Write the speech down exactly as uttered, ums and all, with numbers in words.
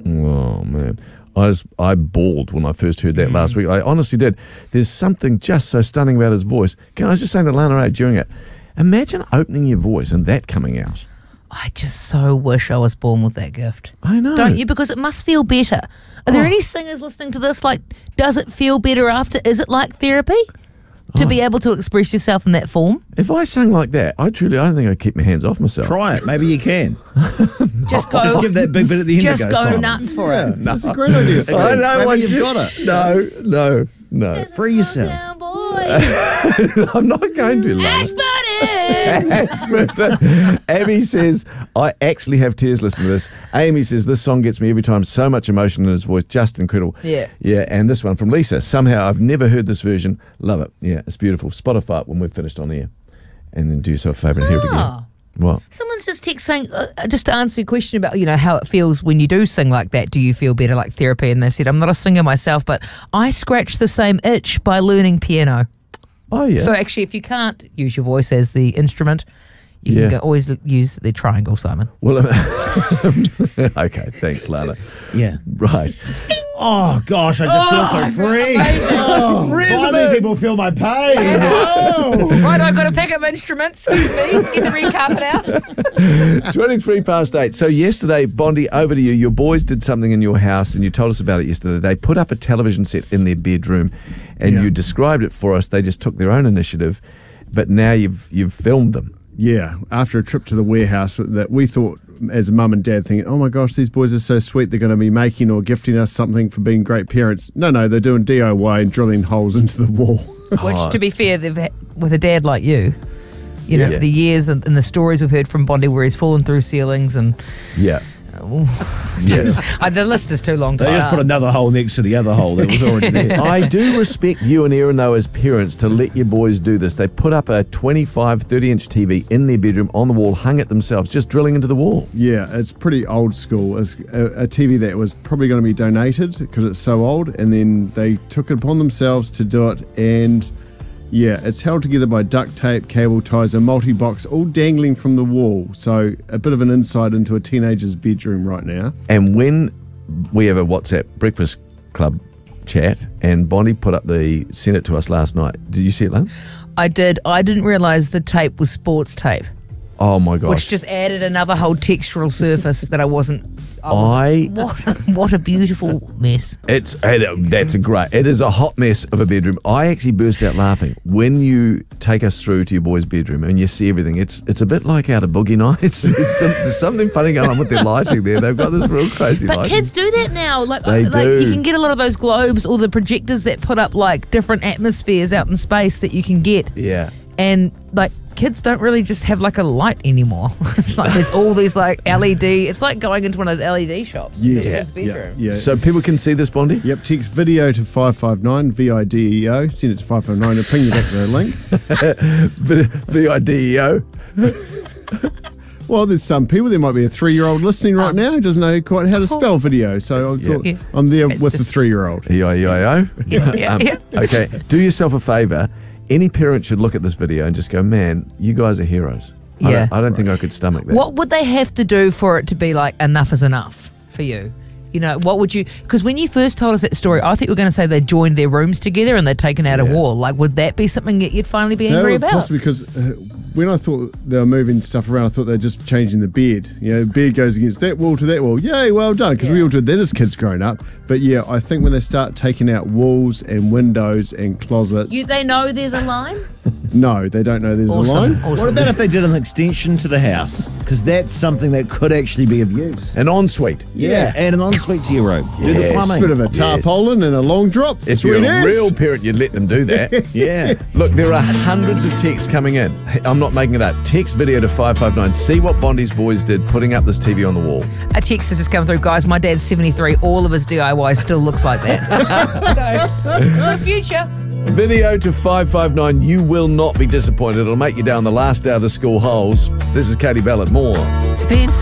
Oh, man. I just, I bawled when I first heard that mm. last week. I honestly did. There's something just so stunning about his voice. I was just saying to Lana Ray during it, imagine opening your voice and that coming out. I just so wish I was born with that gift. I know. Don't you? Because it must feel better. Are there oh. any singers listening to this? Like, does it feel better after? Is it like therapy? To oh. be able to express yourself in that form? If I sang like that, I truly, I don't think I'd keep my hands off myself. Try it. Maybe you can. Just go. Just give that big bit at the end. Just go, go Simon. nuts for yeah, it. No. That's a great idea. I know. Maybe you've you, got it. No, no, no. Free yourself. Down, boy. I'm not going to, Lana. Abby says, I actually have tears listening to this. Amy says, this song gets me every time. So much emotion in his voice. Just incredible. Yeah. Yeah, and this one from Lisa. Somehow I've never heard this version. Love it. Yeah, it's beautiful. Spotify it when we've finished on air. And then do yourself a favour and hear it again. What? Someone's just text saying, uh, just to answer your question about, you know, how it feels when you do sing like that. Do you feel better, like therapy? And they said, I'm not a singer myself, but I scratch the same itch by learning piano. Oh, yeah. So actually, if you can't use your voice as the instrument, you yeah. can go, always use the triangle, Simon. Well, okay, thanks, Lana. Yeah. Right. Oh, gosh, I just oh, feel so free. Oh, why do people feel my pain? Oh. Right, I've got to pick up my instruments. Excuse me. Get the red carpet out. twenty-three past eight. So yesterday, Bondi, over to you. Your boys did something in your house, and you told us about it yesterday. They put up a television set in their bedroom, and yeah. you described it for us. They just took their own initiative, but now you've you've filmed them. Yeah, after a trip to the warehouse that we thought as a mum and dad thinking, oh my gosh, these boys are so sweet, they're going to be making or gifting us something for being great parents. No, no, they're doing D I Y and drilling holes into the wall. Which, oh. to be fair, they've had, with a dad like you, you know, yeah. for the years and, and the stories we've heard from Bondi where he's fallen through ceilings and... Yeah. Uh, yes. I, the list is too long to They start. just put another hole next to the other hole that was already there. I do respect you and Erin, though, as parents, to let your boys do this. They put up a twenty-five, thirty-inch T V in their bedroom on the wall, hung it themselves, just drilling into the wall. Yeah, it's pretty old school. It's a, a T V that was probably going to be donated because it's so old, and then they took it upon themselves to do it, and... yeah, it's held together by duct tape, cable ties, a multi-box, all dangling from the wall. So a bit of an insight into a teenager's bedroom right now. And when we have a WhatsApp Breakfast Club chat, and Bonnie put up the, sent it to us last night. Did you see it, Lance? I did. I didn't realise the tape was sports tape. Oh my gosh. Which just added another whole textural surface that I wasn't... I, I what, a, what a beautiful mess. It's it, that's a great. It is a hot mess of a bedroom. I actually burst out laughing when you take us through to your boy's bedroom and you see everything. It's it's a bit like out of Boogie Nights. There's, some, there's something funny going on with their lighting there. They've got this real crazy but lighting. Kids do that now. Like, they like do. You can get a lot of those globes or the projectors that put up like different atmospheres out in space that you can get. Yeah. And like kids don't really just have like a light anymore. It's like there's all these like L E D. It's like going into one of those L E D shops. Yes. in a Yeah. kid's bedroom. Yeah. So people can see this, Bondi? Yep, text video to five five nine, V I D E O, send it to five five nine and ping you back the link. V I D E O. Well, there's some people, there might be a three-year-old listening right now who doesn't know quite how to spell video, so I thought Yeah. I'm there It's with the just- three-year-old. E I E I O. Yeah, yeah, yeah. Okay, do yourself a favour. Any parent should look at this video and just go, man, you guys are heroes. I Yeah. don't, I don't think I could stomach that. What would they have to do for it to be like enough is enough for you? You know, what would you... Because when you first told us that story, I thought you were going to say they joined their rooms together and they'd taken out Yeah. a wall. Like, would that be something that you'd finally be They angry were about? possibly because uh, when I thought they were moving stuff around, I thought they were just changing the bed. You know, bed goes against that wall to that wall. Yay, well done, because we Yeah. all did that as kids growing up. But yeah, I think when they start taking out walls and windows and closet's, You, they know there's a line? no, they don't know there's Awesome. a line. Awesome. What about if they did an extension to the house? Because that's something that could actually be of use. An ensuite. Yeah, and an ensuite to your room. Do the Yes. plumbing. Bit of a Yes. tarpaulin and a long drop. If Sweet you're a as. real parent, you'd let them do that. Yeah. Look, there are hundreds of texts coming in. I'm not making it up. Text video to five five nine. See what Bondi's boys did putting up this T V on the wall. A text has just come through. Guys, my dad's seventy-three. All of his D I Y still looks like that. So, for the future. Video to five five nine. You will not be disappointed. It'll make you down the last day of the school holes. This is Katie Ballard. More. Spin